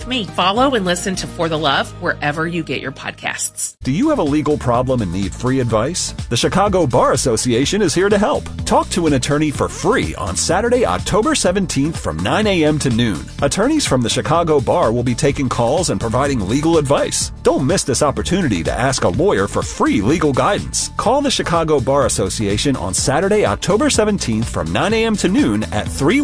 with me. Follow and listen to For the Love wherever you get your podcasts. Do you have a legal problem and need free advice? The Chicago Bar Association is here to help. Talk to an attorney for free on Saturday, October 17th from 9 a.m. to noon. Attorneys from the Chicago Bar will be taking calls and providing legal advice. Don't miss this opportunity to ask a lawyer for free legal guidance. Call the Chicago Bar Association on Saturday, October 17th from 9 a.m. to noon at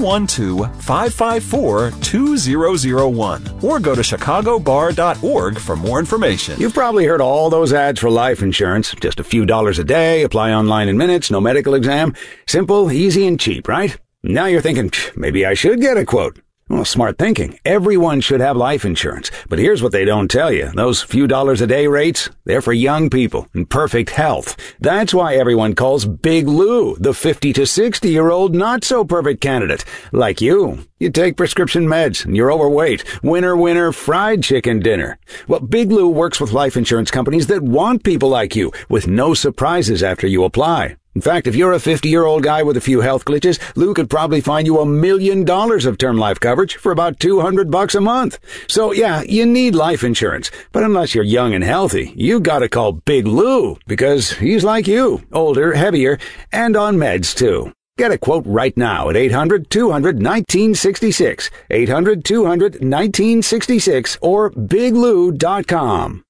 312-554-2001 or go to chicagobar.org for more information. You've probably heard all those ads for life insurance. Just a few dollars a day, apply online in minutes, no medical exam. Simple, easy, and cheap, right? Now you're thinking, maybe I should get a quote. Well, smart thinking. Everyone should have life insurance. But here's what they don't tell you. Those few dollars a day rates, they're for young people in perfect health. That's why everyone calls Big Lou the 50 to 60-year-old not-so-perfect candidate. Like you. You take prescription meds and you're overweight. Winner, fried chicken dinner. Well, Big Lou works with life insurance companies that want people like you with no surprises after you apply. In fact, if you're a 50-year-old guy with a few health glitches, Lou could probably find you $1 million of term life coverage for about $200 a month. So yeah, you need life insurance. But unless you're young and healthy, you gotta call Big Lou because he's like you, older, heavier, and on meds too. Get a quote right now at 800-200-1966, 800-200-1966, or biglou.com.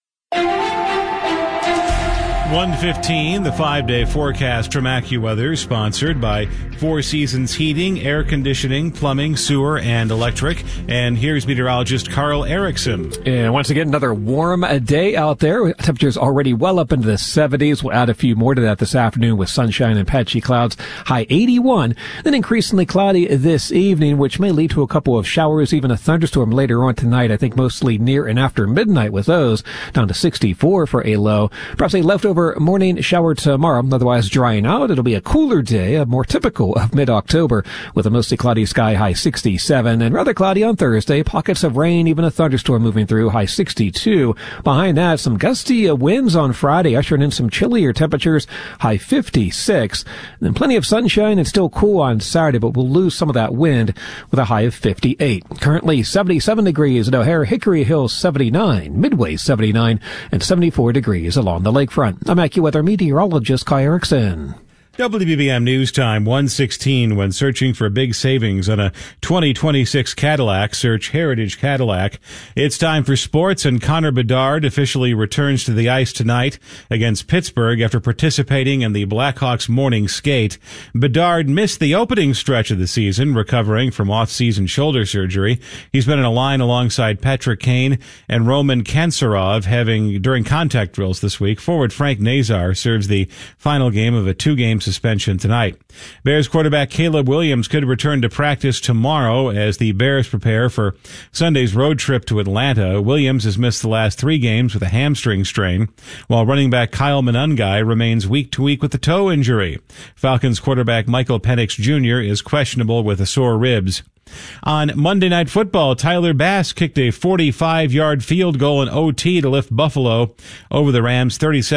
1:15, the 5-day forecast from AccuWeather, sponsored by Four Seasons Heating, Air Conditioning, Plumbing, Sewer, and Electric. And here's meteorologist Carl Erickson. And once again, another warm day out there. Temperatures already well up into the 70s. We'll add a few more to that this afternoon with sunshine and patchy clouds. High 81. Then increasingly cloudy this evening, which may lead to a couple of showers, even a thunderstorm later on tonight. I think mostly near and after midnight with those. Down to 64 for a low. Perhaps a leftover morning shower tomorrow, otherwise drying out. It'll be a cooler day, more typical of mid-October, with a mostly cloudy sky, high 67, and rather cloudy on Thursday. Pockets of rain, even a thunderstorm moving through, high 62. Behind that, some gusty winds on Friday, ushering in some chillier temperatures, high 56. And then plenty of sunshine and still cool on Saturday, but we'll lose some of that wind with a high of 58. Currently 77 degrees at O'Hare, Hickory Hills 79, Midway 79, and 74 degrees along the lakefront. I'm AccuWeather meteorologist Kai Erickson. WBBM News Time, 1:16. When searching for big savings on a 2026 Cadillac, search Heritage Cadillac. It's time for sports, and Connor Bedard officially returns to the ice tonight against Pittsburgh after participating in the Blackhawks morning skate. Bedard missed the opening stretch of the season, recovering from off-season shoulder surgery. He's been in a line alongside Patrick Kane and Roman Kanserov during contact drills this week. Forward Frank Nazar serves the final game of a two-game suspension tonight. Bears quarterback Caleb Williams could return to practice tomorrow as the Bears prepare for Sunday's road trip to Atlanta. Williams has missed the last 3 games with a hamstring strain, while running back Kyle Monangai remains week to week with a toe injury. Falcons quarterback Michael Penix Jr. is questionable with sore ribs. On Monday Night Football, Tyler Bass kicked a 45-yard field goal in OT to lift Buffalo over the Rams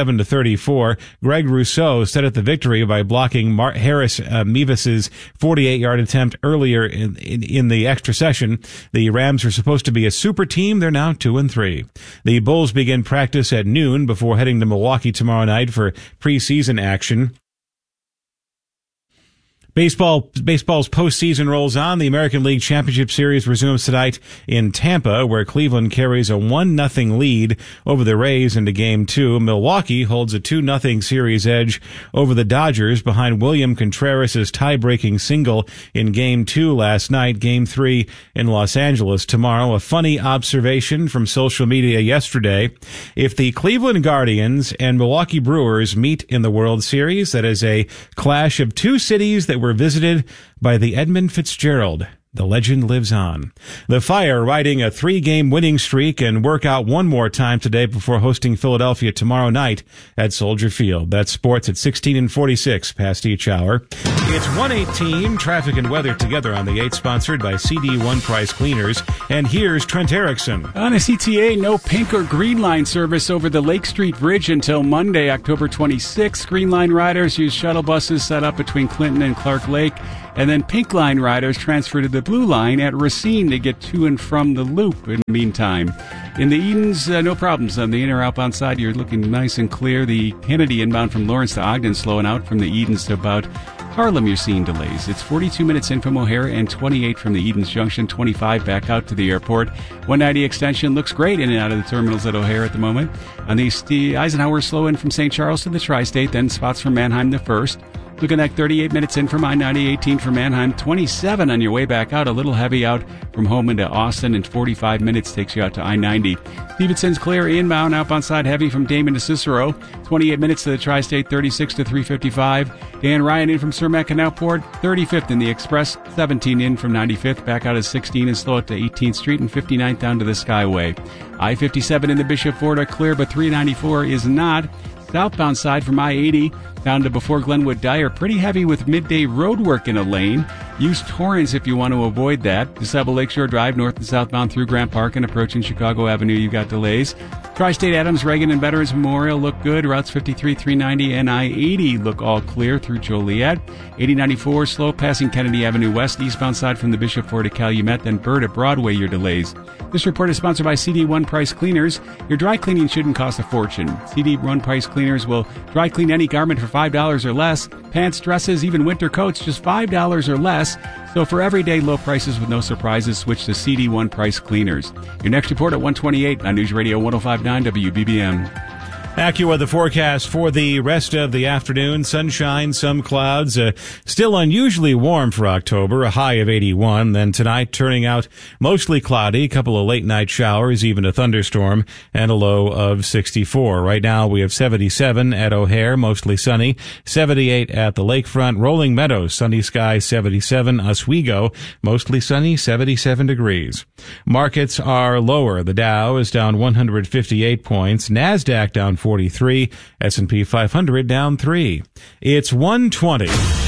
37-34. Greg Rousseau set up the victory by blocking Harris Mevis's 48-yard attempt earlier in the extra session. The Rams are supposed to be a super team. They're now 2-3. The Bulls begin practice at noon before heading to Milwaukee tomorrow night for preseason action. Baseball's postseason rolls on. The American League Championship Series resumes tonight in Tampa, where Cleveland carries a 1-0 lead over the Rays into Game 2. Milwaukee holds a 2-0 series edge over the Dodgers behind William Contreras' tie-breaking single in Game 2 last night. Game 3 in Los Angeles tomorrow. A funny observation from social media yesterday. If the Cleveland Guardians and Milwaukee Brewers meet in the World Series, that is a clash of two cities that were visited by the Edmund Fitzgerald. The legend lives on. The Fire riding a 3-game winning streak and work out one more time today before hosting Philadelphia tomorrow night at Soldier Field. That's sports at 16:46 past each hour. It's 1:18. Traffic and weather together on the 8, sponsored by CD One Price Cleaners. And here's Trent Erickson. On a CTA, no pink or green line service over the Lake Street Bridge until Monday, October 26th. Green line riders use shuttle buses set up between Clinton and Clark Lake. And then Pink Line riders transfer to the Blue Line at Racine to get to and from the Loop in the meantime. In the Edens, no problems. On the inner outbound side, you're looking nice and clear. The Kennedy inbound from Lawrence to Ogden slowing out from the Edens to about Harlem, you're seeing delays. It's 42 minutes in from O'Hare and 28 from the Edens Junction, 25 back out to the airport. 190 extension looks great in and out of the terminals at O'Hare at the moment. On the Eisenhower slow in from St. Charles to the Tri-State, then spots from Mannheim to First. Looking at 38 minutes in from I-90, 18 from Mannheim, 27 on your way back out, a little heavy out from home into Austin, and 45 minutes takes you out to I-90. Stevenson's clear inbound, outbound side heavy from Damon to Cicero, 28 minutes to the Tri-State, 36 to 355. Dan Ryan in from Cermak and Outport, 35th in the Express, 17 in from 95th, back out at 16 and slow it to 18th Street, and 59th down to the Skyway. I-57 in the Bishop Ford are clear, but 394 is not. Southbound side from I-80 down to before Glenwood Dyer, pretty heavy with midday road work in a lane. Use Torrance if you want to avoid that. DeSable Lakeshore Drive north and southbound through Grant Park and approaching Chicago Avenue, you've got delays. Tri-State Adams, Reagan, and Veterans Memorial look good. Routes 53, 390, and I-80 look all clear through Joliet. 8094 slow passing Kennedy Avenue West, eastbound side from the Bishop Ford to Calumet, then Bird at Broadway, your delays. This report is sponsored by CD1 Price Cleaners. Your dry cleaning shouldn't cost a fortune. CD1 Price Cleaners will dry clean any garment for $5 or less. Pants, dresses, even winter coats, just $5 or less. So for everyday low prices with no surprises, switch to CD1 Price Cleaners. Your next report at 1:28 on News Radio 105.9 WBBM. AccuWeather forecast for the rest of the afternoon. Sunshine, some clouds, still unusually warm for October, a high of 81. Then tonight turning out mostly cloudy, a couple of late night showers, even a thunderstorm, and a low of 64. Right now we have 77 at O'Hare, mostly sunny, 78 at the lakefront. Rolling Meadows, sunny sky, 77. Oswego, mostly sunny, 77 degrees. Markets are lower. The Dow is down 158 points. NASDAQ down 43, S&P 500 down 3. It's 1:20.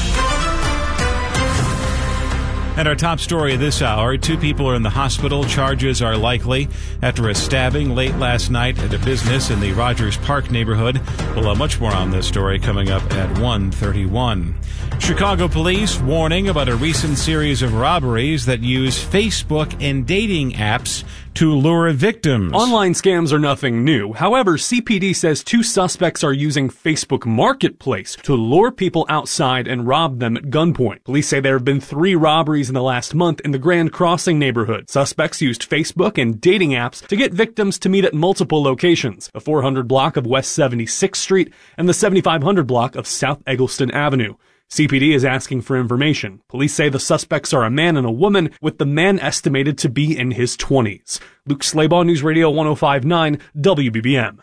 And our top story this hour, 2 people are in the hospital. Charges are likely after a stabbing late last night at a business in the Rogers Park neighborhood. We'll have much more on this story coming up at 1:31. Chicago police warning about a recent series of robberies that use Facebook and dating apps to lure victims. Online scams are nothing new. However, CPD says 2 suspects are using Facebook Marketplace to lure people outside and rob them at gunpoint. Police say there have been 3 robberies in the last month in the Grand Crossing neighborhood. Suspects used Facebook and dating apps to get victims to meet at multiple locations: the 400 block of West 76th Street and the 7500 block of South Eggleston Avenue. CPD is asking for information. Police say the suspects are a man and a woman, with the man estimated to be in his 20s. Luke Slabaugh, News Radio 105.9 WBBM.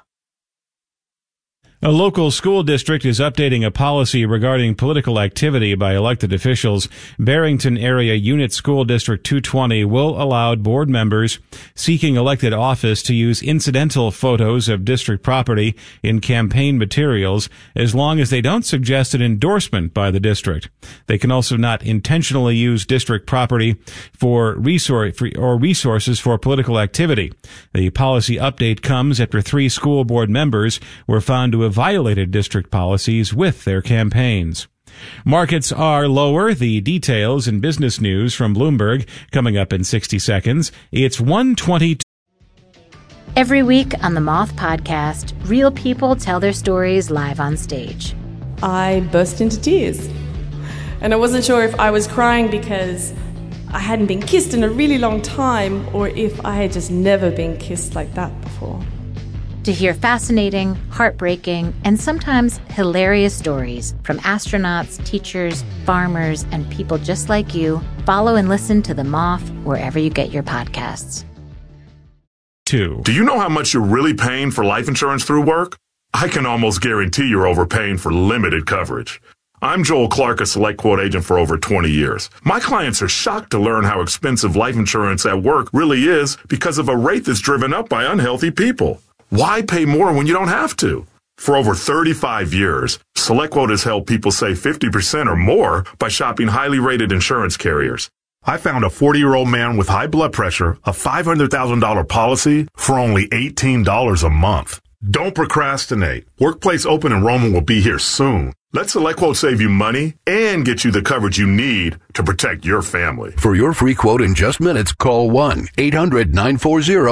A local school district is updating a policy regarding political activity by elected officials. Barrington Area Unit School District 220 will allow board members seeking elected office to use incidental photos of district property in campaign materials as long as they don't suggest an endorsement by the district. They can also not intentionally use district property for resources for political activity. The policy update comes after 3 school board members were found to have violated district policies with their campaigns. Markets are lower. The details in business news from Bloomberg coming up in 60 seconds. It's 1:22. Every week on the Moth Podcast, real people tell their stories live on stage. I burst into tears. And I wasn't sure if I was crying because I hadn't been kissed in a really long time or if I had just never been kissed like that before. To hear fascinating, heartbreaking, and sometimes hilarious stories from astronauts, teachers, farmers, and people just like you, follow and listen to The Moth wherever you get your podcasts. Do you know how much you're really paying for life insurance through work? I can almost guarantee you're overpaying for limited coverage. I'm Joel Clark, a Select Quote agent for over 20 years. My clients are shocked to learn how expensive life insurance at work really is because of a rate that's driven up by unhealthy people. Why pay more when you don't have to? For over 35 years, SelectQuote has helped people save 50% or more by shopping highly rated insurance carriers. I found a 40-year-old man with high blood pressure, a $500,000 policy for only $18 a month. Don't procrastinate. Workplace open enrollment will be here soon. Let SelectQuote save you money and get you the coverage you need to protect your family. For your free quote in just minutes, call 1-800-940